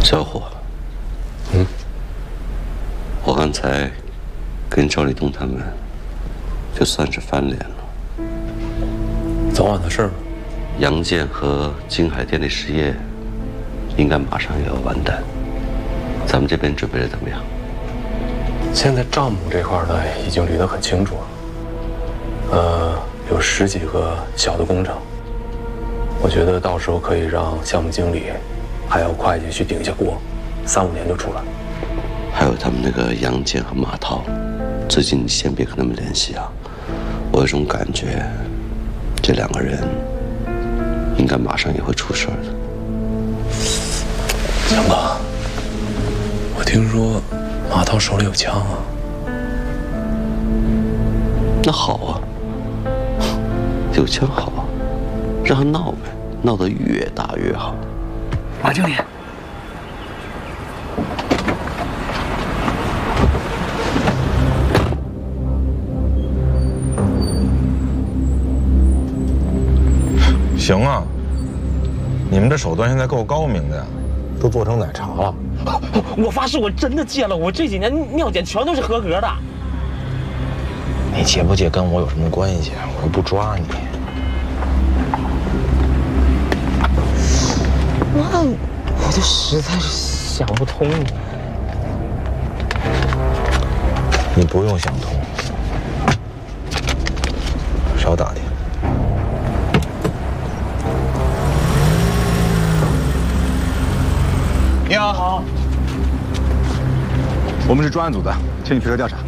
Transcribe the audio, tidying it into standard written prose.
小伙，我刚才跟赵立东他们就算是翻脸了。 早晚的事儿。 杨建和金海电力实业应该马上也要完蛋，咱们这边准备的怎么样？ 现在账目这块呢，已经捋得很清楚了。有10几个小的工程，我觉得到时候可以让项目经理还有会计去顶一下锅，3、5年就出来。 还有他们那个杨建和马涛，最近你先别跟他们联系啊，我有种感觉，这2个人应该马上也会出事儿的。 强哥，我听说马涛手里有枪啊。 那好啊，有枪好啊，让他闹呗，闹得越大越好。 马经理， 行啊，你们这手段现在够高明的呀，都做成奶茶了。 我发誓我真的戒了，我这几年尿检全都是合格的。 你戒不戒跟我有什么关系？我又不抓你。 我就实在是想不通。 你不用想通，少打听。 你好，我们是专案组的，请你配合调查。